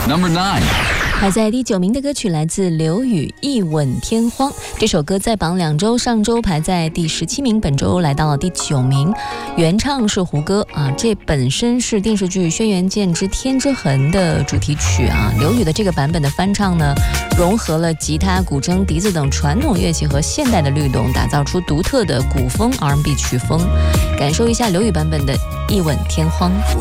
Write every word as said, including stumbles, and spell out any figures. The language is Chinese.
Number nine. 排在第九名的歌曲来自刘宇《一吻天荒》，这首歌在榜两周，上周排在第十七名，本周来到了第九名。原唱是胡歌啊，这本身是电视剧《轩辕剑之天之痕》的主题曲啊。刘宇的这个版本的翻唱呢，融合了吉他、古筝、笛子等传统乐器和现代的律动，打造出独特的古风 R and B 曲风。感受一下刘宇版本的《一吻天荒》。